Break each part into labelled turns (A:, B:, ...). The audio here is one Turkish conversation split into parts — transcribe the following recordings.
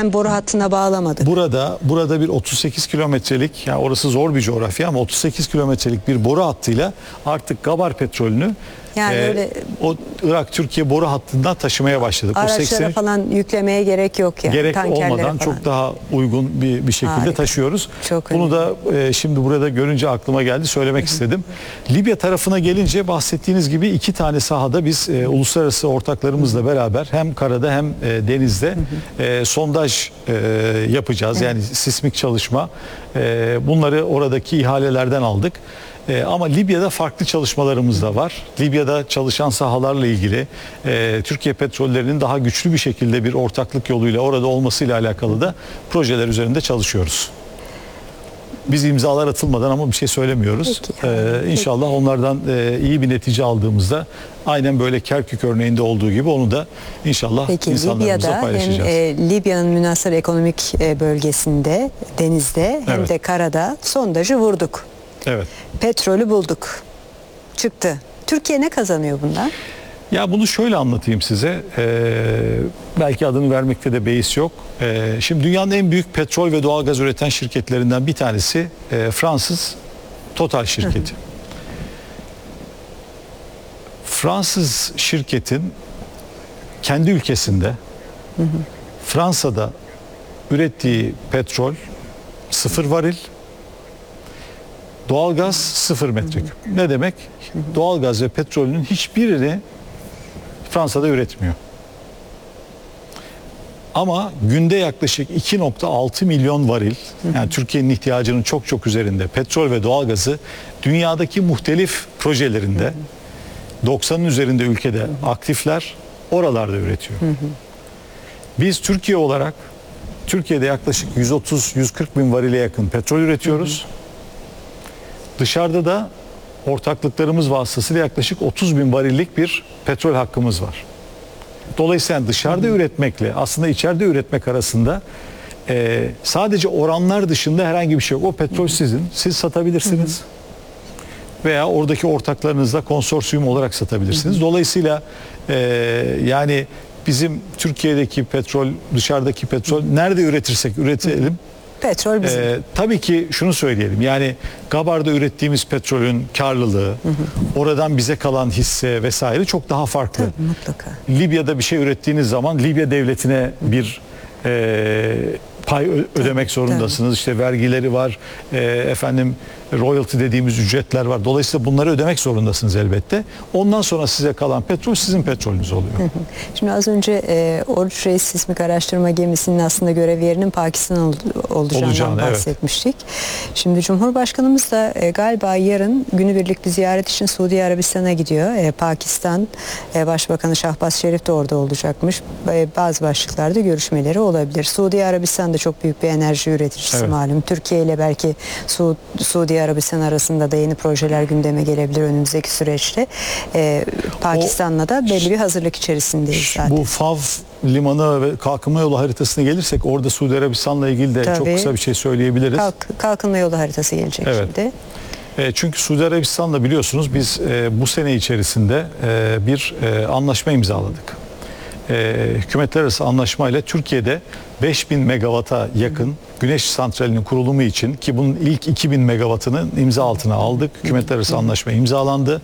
A: hem boru hattına bağlamadık.
B: Burada bir 38 kilometrelik, yani orası zor bir coğrafya ama 38 kilometrelik bir boru hattıyla artık Gabar petrolünü
A: Yani öyle
B: o Irak-Türkiye boru hattından taşımaya başladık.
A: araçlara falan yüklemeye gerek yok yani.
B: Gerek
A: Tankerlere
B: olmadan
A: falan.
B: çok daha uygun bir şekilde
A: Harika.
B: taşıyoruz.
A: Çok
B: Bunu da şimdi burada görünce aklıma geldi, söylemek istedim. Libya tarafına gelince bahsettiğiniz gibi 2 tane sahada biz uluslararası ortaklarımızla beraber hem karada hem denizde sondaj yapacağız. Yani sismik çalışma. Bunları oradaki ihalelerden aldık. Ama Libya'da farklı çalışmalarımız da var. Libya'da çalışan sahalarla ilgili Türkiye Petrolleri'nin daha güçlü bir şekilde bir ortaklık yoluyla orada olmasıyla alakalı da projeler üzerinde çalışıyoruz. Biz imzalar atılmadan ama bir şey söylemiyoruz. İnşallah onlardan iyi bir netice aldığımızda aynen böyle Kerkük örneğinde olduğu gibi onu da inşallah insanlarımızla paylaşacağız.
A: Hem Libya'nın münhasır ekonomik bölgesinde, denizde hem de karada sondajı vurduk.
B: Evet.
A: Petrolü bulduk. Çıktı. Türkiye ne kazanıyor bundan?
B: Ya bunu şöyle anlatayım size. Belki adını vermekte de beis yok. Şimdi dünyanın en büyük petrol ve doğalgaz üreten şirketlerinden bir tanesi Fransız Total şirketi. Fransız şirketin kendi ülkesinde Fransa'da ürettiği petrol 0 varil, doğalgaz 0 metreküp. Ne demek? Doğalgaz ve petrolün hiçbirini Fransa'da üretmiyor. Ama günde yaklaşık 2,6 milyon varil, yani Türkiye'nin ihtiyacının çok çok üzerinde petrol ve doğalgazı dünyadaki muhtelif projelerinde 90'ın üzerinde ülkede aktifler, oralarda üretiyor. Biz Türkiye olarak Türkiye'de yaklaşık 130-140 bin varile yakın petrol üretiyoruz. Dışarıda da ortaklıklarımız vasıtasıyla yaklaşık 30 bin varillik bir petrol hakkımız var. Dolayısıyla dışarıda üretmekle aslında içeride üretmek arasında sadece oranlar dışında herhangi bir şey yok. O petrol sizin, siz satabilirsiniz. Veya oradaki ortaklarınızla konsorsiyum olarak satabilirsiniz. Dolayısıyla yani bizim Türkiye'deki petrol, dışarıdaki petrol nerede üretirsek üretelim.
A: Petrol bizim.
B: Tabii ki şunu söyleyelim, yani Gabar'da ürettiğimiz petrolün karlılığı, oradan bize kalan hisse vesaire çok daha farklı.
A: Tabii, mutlaka.
B: Libya'da bir şey ürettiğiniz zaman Libya devletine bir pay ödemek zorundasınız. İşte vergileri var, royalty dediğimiz ücretler var. Dolayısıyla bunları ödemek zorundasınız elbette. Ondan sonra size kalan petrol sizin petrolünüz oluyor.
A: Şimdi az önce Oruç Reis Sismik Araştırma Gemisi'nin aslında görev yerinin Pakistan olacağından bahsetmiştik. Evet. Şimdi Cumhurbaşkanımız da galiba yarın günübirlik bir ziyaret için Suudi Arabistan'a gidiyor. Pakistan Başbakanı Şahbaz Şerif de orada olacakmış. Bazı başlıklarda görüşmeleri olabilir. Suudi Arabistan da çok büyük bir enerji üreticisi malum. Türkiye ile belki Suudi Arabistan arasında da yeni projeler gündeme gelebilir önümüzdeki süreçte. Pakistan'la da belli bir hazırlık içerisindeyiz zaten.
B: Bu Fav limanı ve kalkınma yolu haritasına gelirsek orada Suudi Arabistan'la ilgili de çok kısa bir şey söyleyebiliriz.
A: Kalkınma yolu haritası gelecek şimdi.
B: Çünkü Suudi Arabistan'la biliyorsunuz biz bu sene içerisinde bir anlaşma imzaladık. Hükümetler arası anlaşmayla Türkiye'de 5000 megawata yakın güneş santralinin kurulumu için, ki bunun ilk 2000 megawattını imza altına aldık. Hükümetler arası anlaşma imzalandı.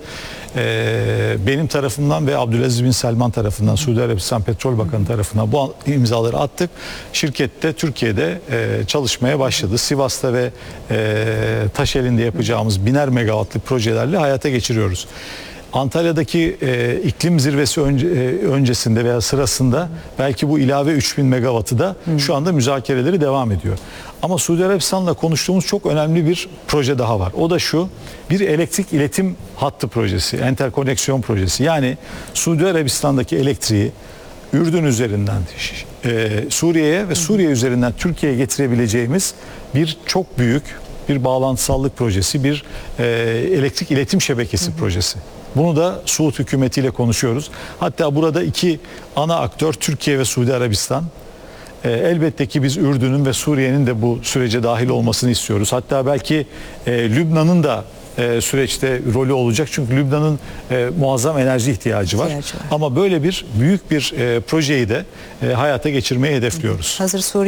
B: Benim tarafımdan ve Abdülaziz bin Selman tarafından, Suudi Arabistan Petrol Bakanı tarafından bu imzaları attık. Şirket de Türkiye'de çalışmaya başladı. Sivas'ta ve Taşelin'de yapacağımız 1000'er megawattlık projelerle hayata geçiriyoruz. Antalya'daki iklim zirvesi öncesinde veya sırasında belki bu ilave 3000 megawattı da şu anda müzakereleri devam ediyor. Ama Suudi Arabistan'la konuştuğumuz çok önemli bir proje daha var. O da şu: bir elektrik iletim hattı projesi, enterkoneksiyon projesi. Yani Suudi Arabistan'daki elektriği Ürdün üzerinden Suriye'ye ve Suriye üzerinden Türkiye'ye getirebileceğimiz bir çok büyük bir bağlantısallık projesi, bir elektrik iletim şebekesi projesi. Bunu da Suud hükümetiyle konuşuyoruz. Hatta burada iki ana aktör Türkiye ve Suudi Arabistan. Elbette ki biz Ürdün'ün ve Suriye'nin de bu sürece dahil olmasını istiyoruz. Hatta belki Lübnan'ın da süreçte rolü olacak. Çünkü Lübnan'ın muazzam enerji ihtiyacı var. Ama böyle bir büyük bir projeyi de hayata geçirmeyi hedefliyoruz.
A: Hazır Suriye